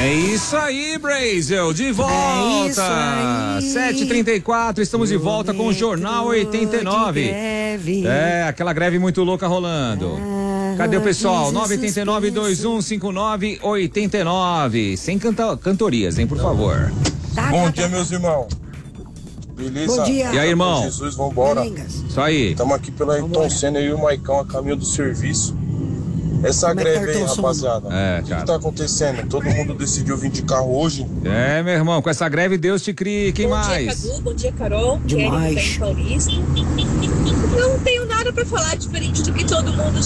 É isso aí, Brasil, de volta. 7h34, estamos de volta com o Jornal 89. É, aquela greve muito louca rolando. Cadê o pessoal? 989-2159-89. Sem cantorias, hein, por favor. Bom dia, meus irmãos. Beleza? Bom dia. E aí, irmão? Jesus, vambora. Isso aí. Estamos aqui pela Ayrton Senna e o Maicão a caminho do serviço. Essa greve aí, rapaziada. O que tá acontecendo? Todo mundo decidiu vir de carro hoje? É, meu irmão, com essa greve Deus te crie. Quem mais? Bom dia, Cadu. Bom dia, Carol. Demais. Kelly, Paulista. Não tenho nada pra falar diferente do que todo mundo